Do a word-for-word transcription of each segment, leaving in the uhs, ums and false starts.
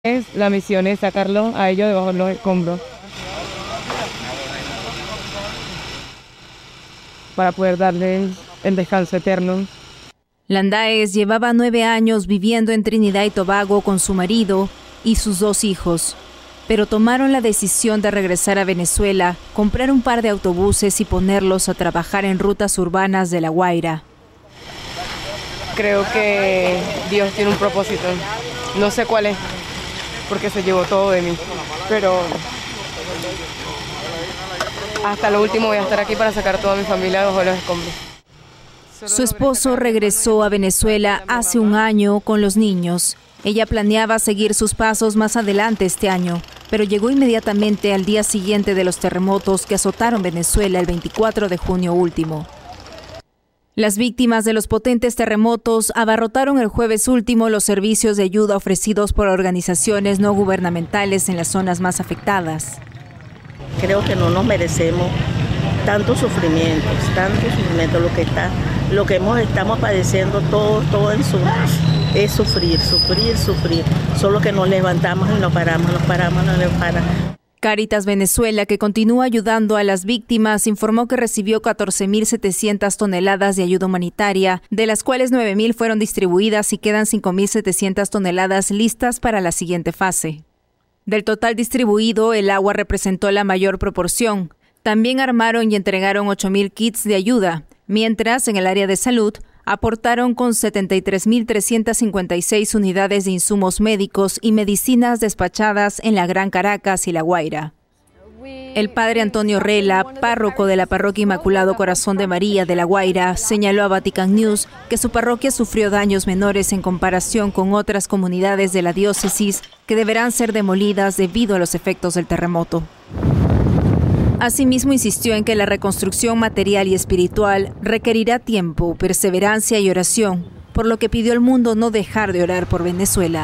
Es, la misión es sacarlo a ellos debajo de los escombros para poder darles el descanso eterno. Landaes llevaba nueve años viviendo en Trinidad y Tobago con su marido y sus dos hijos, pero tomaron la decisión de regresar a Venezuela, comprar un par de autobuses y ponerlos a trabajar en rutas urbanas de La Guaira. Creo que Dios tiene un propósito, no sé cuál es, porque se llevó todo de mí, pero hasta lo último voy a estar aquí para sacar a toda mi familia bajo los escombros. Su esposo regresó a Venezuela hace un año con los niños. Ella planeaba seguir sus pasos más adelante este año, pero llegó inmediatamente al día siguiente de los terremotos que azotaron Venezuela el veinticuatro de junio último. Las víctimas de los potentes terremotos abarrotaron el jueves último los servicios de ayuda ofrecidos por organizaciones no gubernamentales en las zonas más afectadas. Creo que no nos merecemos tantos sufrimientos, tanto sufrimiento, lo que está, lo que hemos, estamos padeciendo todos, todo en su, es sufrir, sufrir, sufrir. Solo que nos levantamos y nos paramos, nos paramos, nos paramos. Cáritas Venezuela, que continúa ayudando a las víctimas, informó que recibió catorce mil setecientas toneladas de ayuda humanitaria, de las cuales nueve mil fueron distribuidas y quedan cinco mil setecientas toneladas listas para la siguiente fase. Del total distribuido, el agua representó la mayor proporción. También armaron y entregaron ocho mil kits de ayuda, mientras en el área de salud aportaron con setenta y tres mil trescientas cincuenta y seis unidades de insumos médicos y medicinas despachadas en la Gran Caracas y La Guaira. El padre Antonio Rela, párroco de la parroquia Inmaculado Corazón de María de La Guaira, señaló a Vatican News que su parroquia sufrió daños menores en comparación con otras comunidades de la diócesis que deberán ser demolidas debido a los efectos del terremoto. Asimismo, insistió en que la reconstrucción material y espiritual requerirá tiempo, perseverancia y oración, por lo que pidió al mundo no dejar de orar por Venezuela.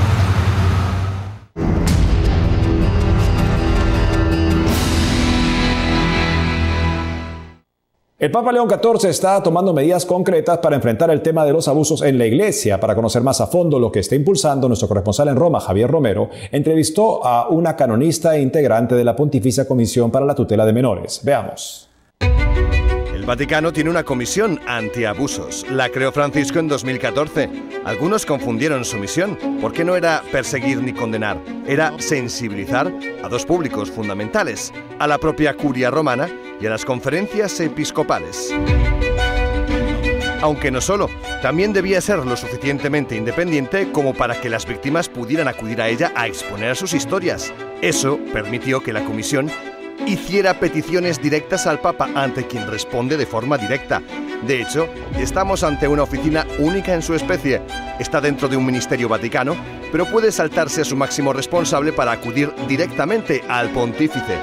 El Papa León catorce está tomando medidas concretas para enfrentar el tema de los abusos en la Iglesia. Para conocer más a fondo lo que está impulsando, nuestro corresponsal en Roma, Javier Romero, entrevistó a una canonista e integrante de la Pontificia Comisión para la Tutela de Menores. Veamos. El Vaticano tiene una comisión antiabusos. La creó Francisco en dos mil catorce. Algunos confundieron su misión, porque no era perseguir ni condenar, era sensibilizar a dos públicos fundamentales, a la propia curia romana y a las conferencias episcopales. Aunque no solo, también debía ser lo suficientemente independiente como para que las víctimas pudieran acudir a ella a exponer sus historias. Eso permitió que la comisión hiciera peticiones directas al Papa, ante quien responde de forma directa. De hecho, estamos ante una oficina única en su especie. Está dentro de un ministerio vaticano, pero puede saltarse a su máximo responsable para acudir directamente al pontífice.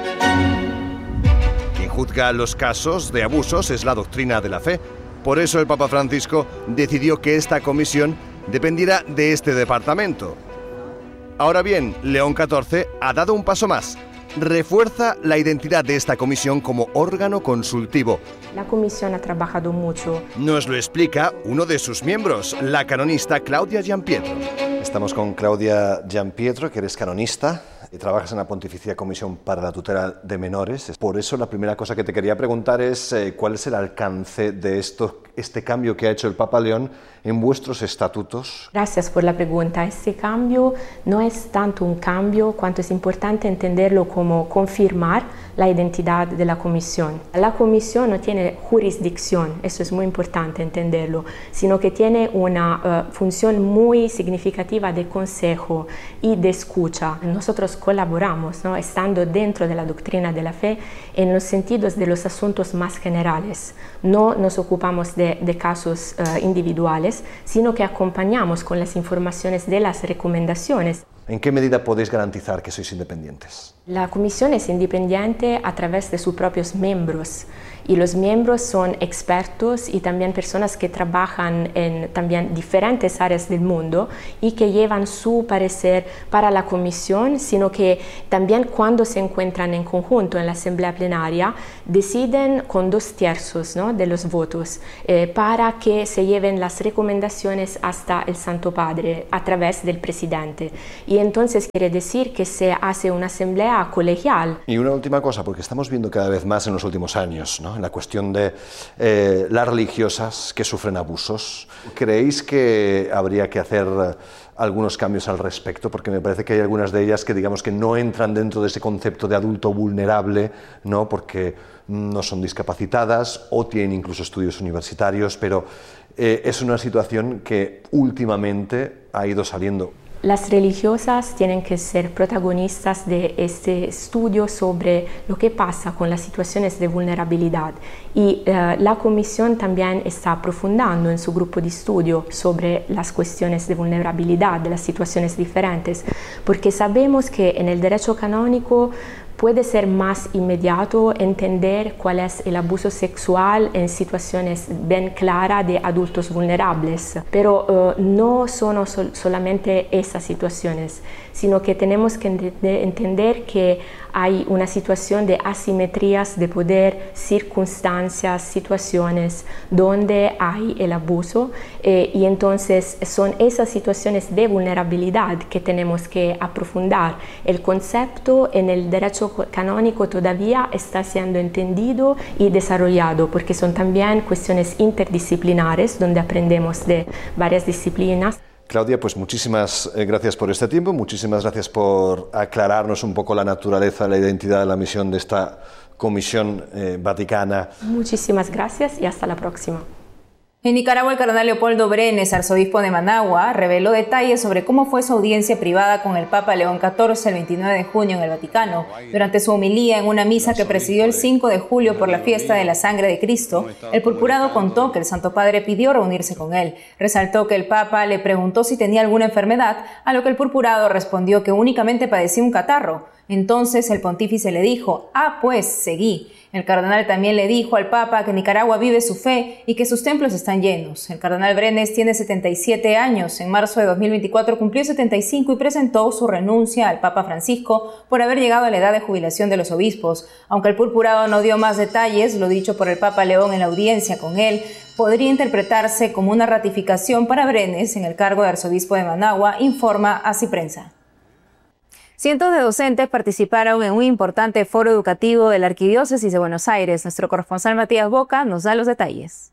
Quien juzga los casos de abusos es la doctrina de la fe. Por eso el Papa Francisco decidió que esta comisión dependiera de este departamento. Ahora bien, León catorce ha dado un paso más. Refuerza la identidad de esta comisión como órgano consultivo. La comisión ha trabajado mucho. Nos lo explica uno de sus miembros, la canonista Claudia Giampietro. Estamos con Claudia Giampietro, que eres canonista y trabajas en la Pontificia Comisión para la Tutela de Menores. Por eso la primera cosa que te quería preguntar es eh, ¿cuál es el alcance de esto, este cambio que ha hecho el Papa León en vuestros estatutos? Gracias por la pregunta. Este cambio no es tanto un cambio, cuanto es importante entenderlo como confirmar la identidad de la comisión. La comisión no tiene jurisdicción, eso es muy importante entenderlo, sino que tiene una uh, función muy significativa de consejo y de escucha. Nosotros colaboramos, ¿no?, estando dentro de la doctrina de la fe en los sentidos de los asuntos más generales. No nos ocupamos de, de casos uh, individuales, sino que acompañamos con las informaciones de las recomendaciones. ¿En qué medida podéis garantizar que sois independientes? La comisión es independiente a través de sus propios miembros y los miembros son expertos y también personas que trabajan en también diferentes áreas del mundo y que llevan su parecer para la comisión, sino que también cuando se encuentran en conjunto en la asamblea plenaria deciden con dos tercios, ¿no?, de los votos eh, para que se lleven las recomendaciones hasta el Santo Padre a través del presidente. Y entonces quiere decir que se hace una asamblea colegial. Y una última cosa, porque estamos viendo cada vez más en los últimos años, ¿no?, en la cuestión de eh, las religiosas que sufren abusos. ¿Creéis que habría que hacer algunos cambios al respecto? Porque me parece que hay algunas de ellas que digamos que no entran dentro de ese concepto de adulto vulnerable, ¿no?, porque no son discapacitadas o tienen incluso estudios universitarios, pero eh, es una situación que últimamente ha ido saliendo. Las religiosas tienen que ser protagonistas de este estudio sobre lo que pasa con las situaciones de vulnerabilidad y eh, la comisión también está aprofundando en su grupo de estudio sobre las cuestiones de vulnerabilidad, de las situaciones diferentes, porque sabemos que en el derecho canónico puede ser más inmediato entender cuál es el abuso sexual en situaciones bien claras de adultos vulnerables, pero uh, no son sol solamente esas situaciones, sino que tenemos que ent entender que hay una situación de asimetrías de poder, circunstancias, situaciones donde hay el abuso eh, y entonces son esas situaciones de vulnerabilidad que tenemos que aprofundar. El concepto en el derecho canónico todavía está siendo entendido y desarrollado porque son también cuestiones interdisciplinares donde aprendemos de varias disciplinas. Claudia, pues muchísimas gracias por este tiempo, muchísimas gracias por aclararnos un poco la naturaleza, la identidad de la misión de esta Comisión eh, Vaticana. Muchísimas gracias y hasta la próxima. En Nicaragua, el cardenal Leopoldo Brenes, arzobispo de Managua, reveló detalles sobre cómo fue su audiencia privada con el Papa León catorce el veintinueve de junio en el Vaticano. Durante su homilía en una misa que presidió el cinco de julio por la fiesta de la sangre de Cristo, el purpurado contó que el Santo Padre pidió reunirse con él. Resaltó que el Papa le preguntó si tenía alguna enfermedad, a lo que el purpurado respondió que únicamente padecía un catarro. Entonces el pontífice le dijo: «Ah, pues, seguí». El cardenal también le dijo al Papa que Nicaragua vive su fe y que sus templos están llenos. El cardenal Brenes tiene setenta y siete años. En marzo de dos mil veinticuatro cumplió setenta y cinco y presentó su renuncia al Papa Francisco por haber llegado a la edad de jubilación de los obispos. Aunque el purpurado no dio más detalles, lo dicho por el Papa León en la audiencia con él podría interpretarse como una ratificación para Brenes en el cargo de arzobispo de Managua, informa Así Prensa. Cientos de docentes participaron en un importante foro educativo de la Arquidiócesis de Buenos Aires. Nuestro corresponsal Matías Boca nos da los detalles.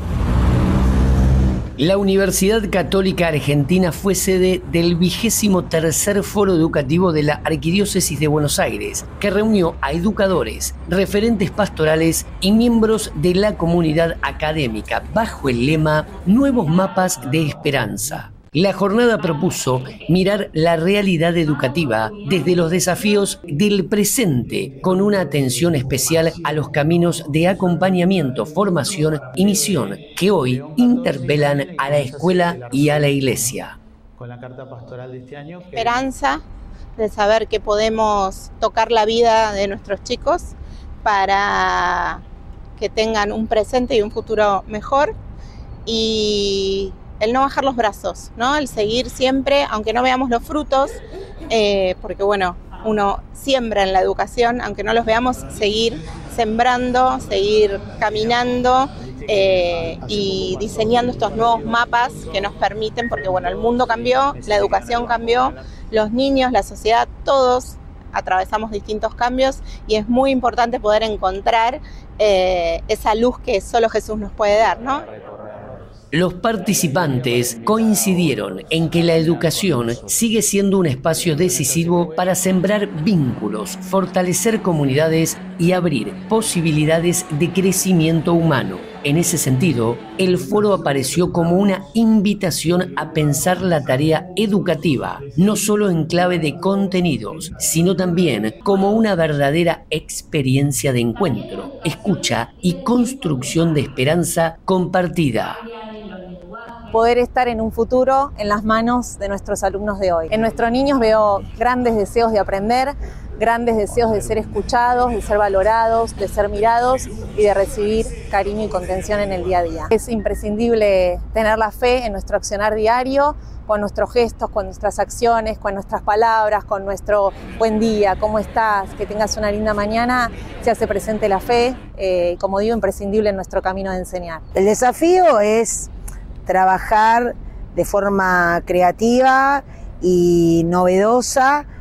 La Universidad Católica Argentina fue sede del vigésimo tercer Foro Educativo de la Arquidiócesis de Buenos Aires, que reunió a educadores, referentes pastorales y miembros de la comunidad académica bajo el lema Nuevos Mapas de Esperanza. La jornada propuso mirar la realidad educativa desde los desafíos del presente, con una atención especial a los caminos de acompañamiento, formación y misión que hoy interpelan a la escuela y a la iglesia. Con la carta pastoral de este año. Esperanza de saber que podemos tocar la vida de nuestros chicos para que tengan un presente y un futuro mejor, y el no bajar los brazos, ¿no? El seguir siempre, aunque no veamos los frutos, eh, porque bueno, uno siembra en la educación, aunque no los veamos, seguir sembrando, seguir caminando eh, y diseñando estos nuevos mapas que nos permiten, porque bueno, el mundo cambió, la educación cambió, los niños, la sociedad, todos atravesamos distintos cambios y es muy importante poder encontrar eh, esa luz que solo Jesús nos puede dar, ¿no? Los participantes coincidieron en que la educación sigue siendo un espacio decisivo para sembrar vínculos, fortalecer comunidades y abrir posibilidades de crecimiento humano. En ese sentido, el foro apareció como una invitación a pensar la tarea educativa, no solo en clave de contenidos, sino también como una verdadera experiencia de encuentro, escucha y construcción de esperanza compartida. Poder estar en un futuro en las manos de nuestros alumnos de hoy. En nuestros niños veo grandes deseos de aprender, grandes deseos de ser escuchados, de ser valorados, de ser mirados y de recibir cariño y contención en el día a día. Es imprescindible tener la fe en nuestro accionar diario, con nuestros gestos, con nuestras acciones, con nuestras palabras, con nuestro buen día, ¿cómo estás? Que tengas una linda mañana, se hace presente la fe, eh, como digo, imprescindible en nuestro camino de enseñar. El desafío es trabajar de forma creativa y novedosa